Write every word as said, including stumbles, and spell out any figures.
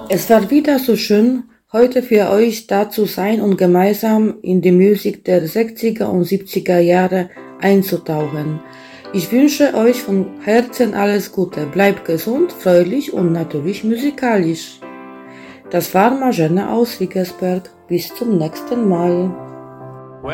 Es war wieder so schön, heute für euch da zu sein und gemeinsam in die Musik der sechziger und siebziger Jahre einzutauchen. Ich wünsche euch von Herzen alles Gute, bleibt gesund, fröhlich und natürlich musikalisch. Das war Marjane aus Riegersberg. Bis zum nächsten Mal.